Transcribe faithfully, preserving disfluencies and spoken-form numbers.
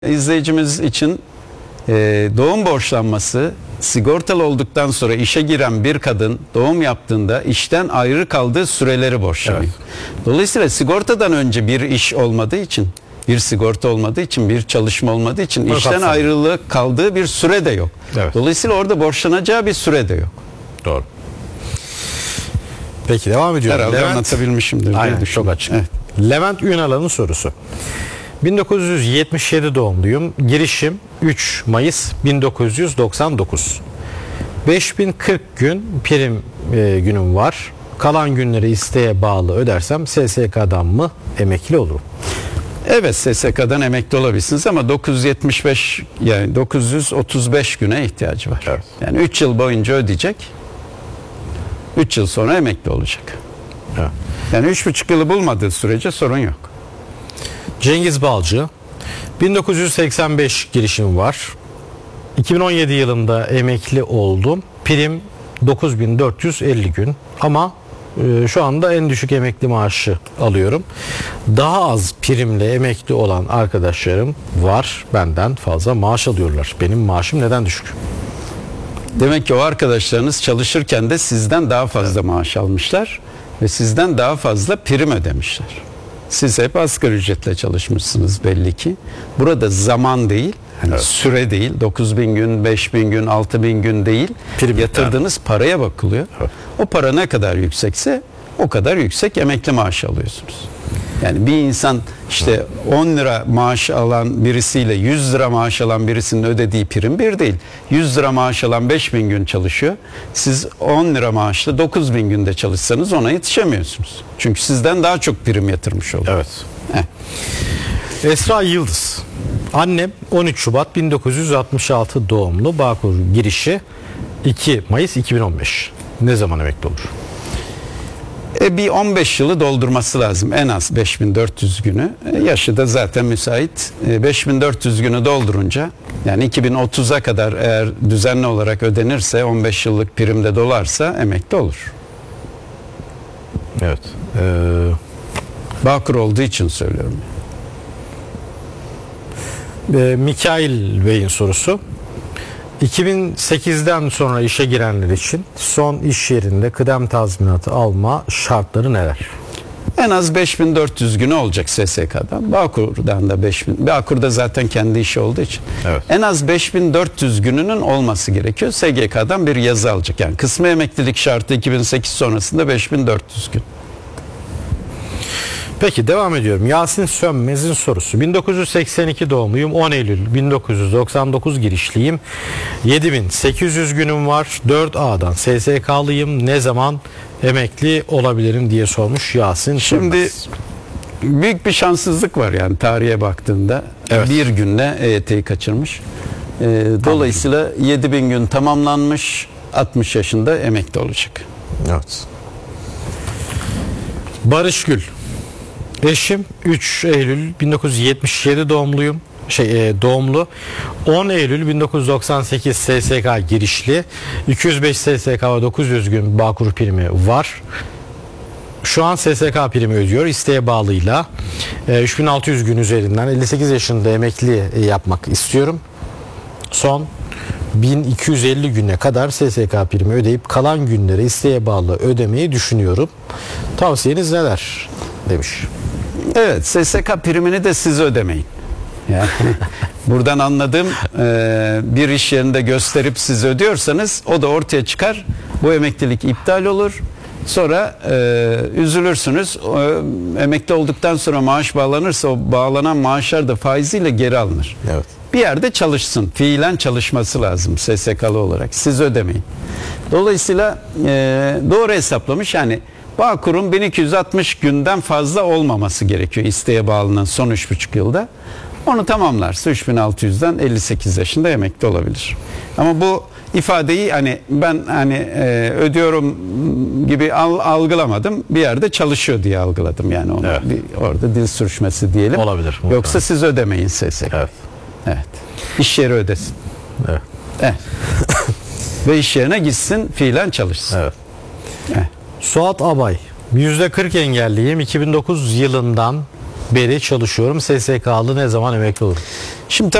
İzleyicimiz için e, doğum borçlanması, sigortalı olduktan sonra işe giren bir kadın doğum yaptığında işten ayrı kaldığı süreleri borçlanıyor. Evet. Dolayısıyla sigortadan önce bir iş olmadığı için, bir sigorta olmadığı için, bir çalışma olmadığı için Bunu işten kapsam. ayrılık kaldığı bir süre de yok. Evet. Dolayısıyla orada borçlanacağı bir süre de yok. Doğru. Peki devam ediyorum. Herhalde Levent, anlatabilmişimdir. Aynen, çok açık. Evet. Levent Ünalan'ın sorusu. bin dokuz yüz yetmiş yedi doğumluyum. Girişim üç Mayıs bin dokuz yüz doksan dokuz. beş bin kırk gün prim e, günüm var. Kalan günleri isteğe bağlı ödersem S S K'dan mı emekli olurum? Evet, S S K'dan emekli olabilirsiniz ama dokuz yüz yetmiş beş yani dokuz yüz otuz beş güne ihtiyacı var. Evet. Yani üç yıl boyunca ödeyecek. üç yıl sonra emekli olacak. Evet. Yani üç buçuk yılı bulmadığı sürece sorun yok. Cengiz Balcı, bin dokuz yüz seksen beş girişim var. iki bin on yedi yılında emekli oldum. Prim dokuz bin dört yüz elli gün ama e, şu anda en düşük emekli maaşı alıyorum. Daha az primle emekli olan arkadaşlarım var. Benden fazla maaş alıyorlar. Benim maaşım neden düşük? Demek ki o arkadaşlarınız çalışırken de sizden daha fazla maaş almışlar ve sizden daha fazla prim ödemişler. Siz hep asgari ücretle çalışmışsınız belli ki. Burada zaman değil, yani evet. süre değil, dokuz bin gün, beş bin gün, altı bin gün değil. Prim yatırdığınız yani. Paraya bakılıyor. Evet. O para ne kadar yüksekse o kadar yüksek emekli maaşı alıyorsunuz. Yani bir insan işte on lira maaş alan birisiyle yüz lira maaş alan birisinin ödediği prim bir değil. yüz lira maaş alan beş bin gün çalışıyor. Siz on lira maaşla dokuz bin günde çalışsanız ona yetişemiyorsunuz. Çünkü sizden daha çok prim yatırmış oluyor. Evet. Heh. Esra Yıldız. Annem on üç Şubat bin dokuz yüz altmış altı doğumlu. Bağkur girişi iki Mayıs iki bin on beş. Ne zaman emekli olur? E bir on beş yılı doldurması lazım. En az beş bin dört yüz günü. E yaşı da zaten müsait. E beş bin dört yüz günü doldurunca yani iki bin otuza kadar eğer düzenli olarak ödenirse on beş yıllık primde dolarsa emekli olur. Evet. Ee... Bağkur olduğu için söylüyorum. Ee, Mikail Bey'in sorusu. iki bin sekizden sonra işe girenler için son iş yerinde kıdem tazminatı alma şartları neler? En az beş bin dört yüz günü olacak S S K'dan. Bağkur'dan da beş bin. Bağkur'da zaten kendi işi olduğu için. Evet. En az beş bin dört yüz gününün olması gerekiyor. S G K'dan bir yazı alacak. Yani kısmi emeklilik şartı iki bin sekiz sonrasında beş bin dört yüz gün. Peki devam ediyorum. Yasin Sönmez'in sorusu. bin dokuz yüz seksen iki doğumluyum. on Eylül bin dokuz yüz doksan dokuz girişliyim. yedi bin sekiz yüz günüm var. dört A'dan S S K'lıyım. Ne zaman emekli olabilirim diye sormuş Yasin Sönmez. Şimdi büyük bir şanssızlık var yani tarihe baktığında. Evet. Bir günle E Y T'yi kaçırmış. Ee, dolayısıyla yedi bin gün tamamlanmış. altmış yaşında emekli olacak. Evet. Barış Gül. Eşim üç Eylül bin dokuz yüz yetmiş yedi doğumluyum. Şey e, doğumlu. on Eylül bin dokuz yüz doksan sekiz S S K girişli. iki yüz beş S S K ve dokuz yüz gün Bağkur primi var. Şu an S S K primi ödüyor. İsteğe bağlıyla e, üç bin altı yüz gün üzerinden elli sekiz yaşında emekli yapmak istiyorum. Son bin iki yüz elli güne kadar S S K primi ödeyip kalan günleri isteğe bağlı ödemeyi düşünüyorum. Tavsiyeniz neler? Demiş. Evet, S S K primini de siz ödemeyin. Yani buradan anladığım e, bir iş yerinde gösterip siz ödüyorsanız o da ortaya çıkar. Bu emeklilik iptal olur. Sonra e, üzülürsünüz. E, emekli olduktan sonra maaş bağlanırsa o bağlanan maaşlar da faiziyle geri alınır. Evet. Bir yerde çalışsın. Fiilen çalışması lazım S S K'lı olarak. Siz ödemeyin. Dolayısıyla e, doğru hesaplamış yani Bağkur'un bin iki yüz altmış günden fazla olmaması gerekiyor isteğe bağlanan son üç buçuk yılda. Onu tamamlarsa üç bin altı yüzden elli sekiz yaşında emekli olabilir. Ama bu ifadeyi hani ben hani e, ödüyorum gibi al, algılamadım. Bir yerde çalışıyor diye algıladım yani onu. Evet. Bir, orada dil sürüşmesi diyelim. Olabilir. Yoksa muhtemelen. Siz ödemeyin S S K. Evet. Evet. İş yeri ödesin. Evet. Evet. Ve iş yerine gitsin, fiilen çalışsın. Evet. Evet. Suat Abay, yüzde kırk engelliyim. iki bin dokuz yılından beri çalışıyorum. S S K'lı ne zaman emekli olurum? Şimdi